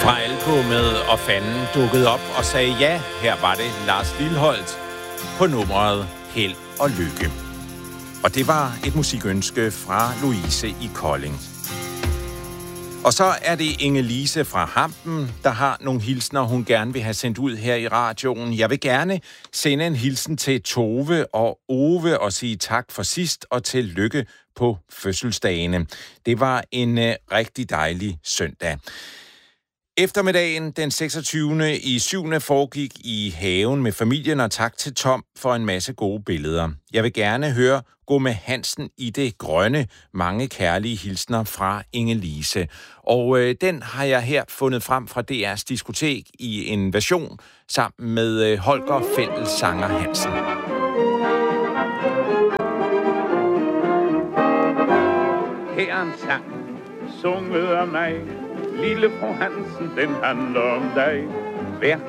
Fra albummet og fanden dukkede op og sagde ja. Her var det Lars Lilholt på nummeret Held og Lykke. Og det var et musikønske fra Louise i Kolding. Og så er det Inge-Lise fra Hampen, der har nogle hilsner, hun gerne vil have sendt ud her i radioen. Jeg vil gerne sende en hilsen til Tove og Ove og sige tak for sidst og tillykke på fødselsdagene. Det var en rigtig dejlig søndag. Eftermiddagen den 26.7. foregik i haven med familien, og tak til Tom for en masse gode billeder. Jeg vil gerne høre Gå med Hansen i det grønne. Mange kærlige hilsner fra Inge-Lise. Og den har jeg her fundet frem fra DR's diskotek i en version sammen med Holger Fældsanger Hansen. Her er en sang, sunget af mig. Lille fru Hansen, den handler om dig. Hver